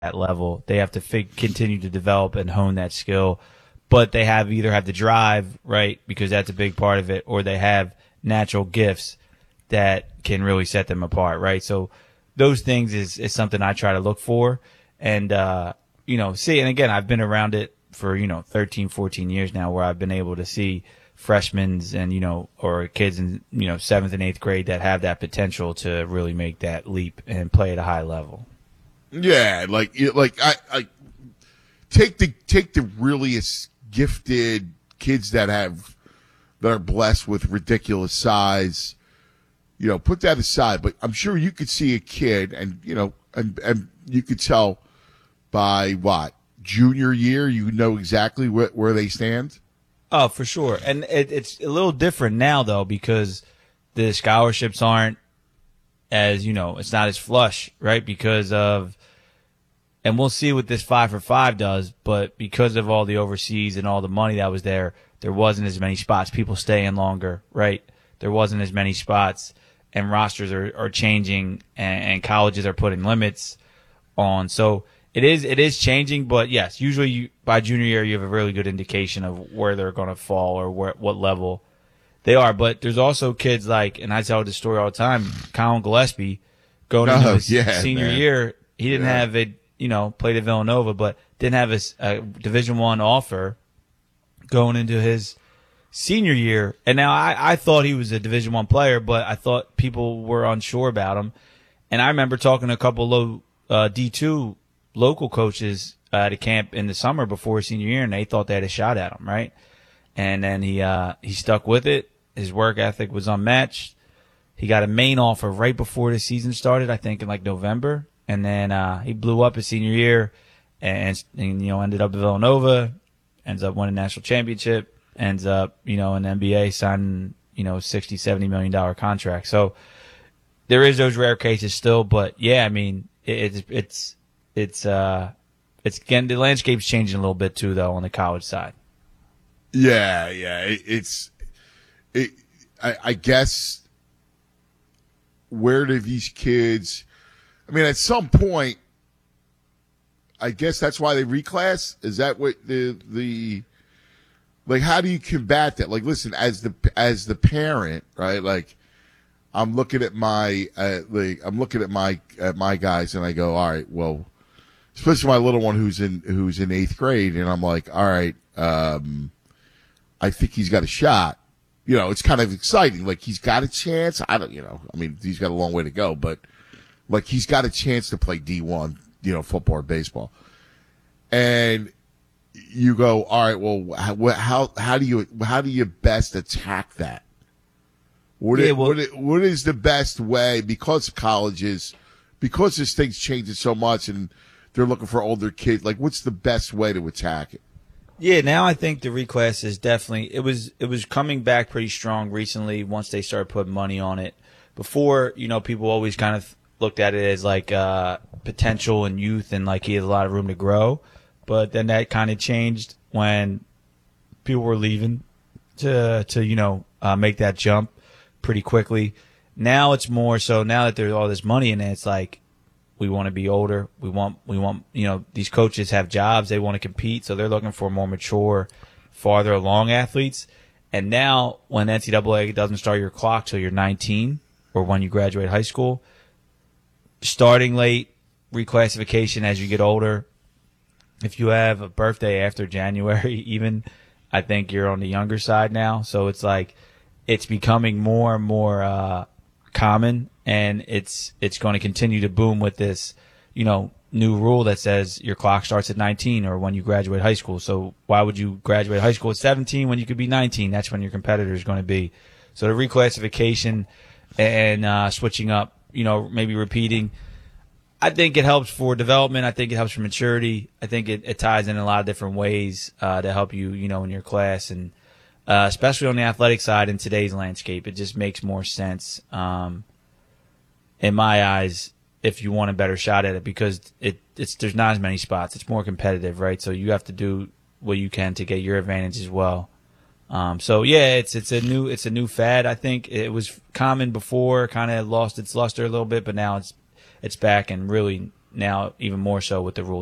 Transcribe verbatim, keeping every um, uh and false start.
that level. They have to fig- continue to develop and hone that skill, but they have either have the drive, right, because that's a big part of it, or they have natural gifts that can really set them apart, right? So those things is, is something I try to look for and, uh, you know, see. And again, I've been around it for, you know, thirteen, fourteen years now where I've been able to see freshmen and, you know, or kids in, you know, seventh and eighth grade that have that potential to really make that leap and play at a high level. Yeah. Like, like I, I take the, take the really gifted kids that have, that are blessed with ridiculous size, you know, put that aside. But I'm sure you could see a kid and, you know, and, and you could tell by what, junior year, you know exactly wh- where they stand. Oh, for sure. And it, it's a little different now, though, because the scholarships aren't as, you know, it's not as flush, right? Because of, and we'll see what this five for five does, but because of all the overseas and all the money that was there, there wasn't as many spots. People staying longer, right? There wasn't as many spots, and rosters are, are changing, and, and colleges are putting limits on. So it is it is changing, but yes, usually you, by junior year you have a really good indication of where they're going to fall or where, what level they are. But there's also kids like, and I tell this story all the time, Colin Gillespie, going into Oh, his yeah, senior man. year, he didn't Yeah. have a, you know, played at Villanova, but didn't have a, s- a Division One offer going into his senior year. And now I, I thought he was a Division One player, but I thought people were unsure about him. And I remember talking to a couple low uh, D two local coaches uh, at a camp in the summer before his senior year, and they thought they had a shot at him, right? And then he uh, he stuck with it. His work ethic was unmatched. He got a main offer right before the season started, I think in like November. And then uh, he blew up his senior year and, and, you know, ended up at Villanova, ends up winning a national championship, ends up, you know, in the N B A signing, you know, sixty, seventy million dollar contract. So there is those rare cases still, but yeah, I mean, it, it's, it's, it's, uh, it's again, the landscape's changing a little bit too, though, on the college side. Yeah, yeah. It, it's, it. I, I guess, where do these kids? I mean, at some point, I guess that's why they reclass. Is that what the the like? How do you combat that? Like, listen, as the as the parent, right? Like, I'm looking at my uh, like I'm looking at my at my guys, and I go, all right, well, especially my little one who's in who's in eighth grade, and I'm like, all right, um, I think he's got a shot. You know, it's kind of exciting. Like, he's got a chance. I don't, you know, I mean, he's got a long way to go, but like, he's got a chance to play D one, you know, football or baseball. And you go, all right, well, how how, how do you how do you best attack that? What Yeah, is, well- what is, what is the best way, because colleges, because this thing's changing so much and they're looking for older kids, like, what's the best way to attack it? Yeah, now I think the reclass is definitely it was it was coming back pretty strong recently once they started putting money on it. Before, you know, people always kind of looked at it as like uh, potential and youth and like he had a lot of room to grow. But then that kind of changed when people were leaving to to you know uh, make that jump pretty quickly. Now it's more so now that there's all this money in it, it's like we want to be older. We want, we want, you know, these coaches have jobs. They want to compete. So they're looking for more mature, farther along athletes. And now when N C double A doesn't start your clock till you're nineteen or when you graduate high school, starting late, reclassification as you get older. If you have a birthday after January, even, I think you're on the younger side now. So it's like, it's becoming more and more, uh, common, and it's it's going to continue to boom with this, you know, new rule that says your clock starts at nineteen or when you graduate high school. So why would you graduate high school at seventeen when you could be nineteen? That's when your competitor is going to be. So the reclassification and uh, switching up, you know, maybe repeating, I think it helps for development. I think it helps for maturity. I think it, it ties in a lot of different ways uh, to help you, you know, in your class and. Uh, especially on the athletic side in today's landscape, it just makes more sense, um, in my eyes, if you want a better shot at it, because it, it's there's not as many spots. It's more competitive, right? So you have to do what you can to get your advantage as well. Um, so yeah, it's it's a new it's a new fad. I think it was common before, kind of lost its luster a little bit, but now it's it's back and really now even more so with the Rule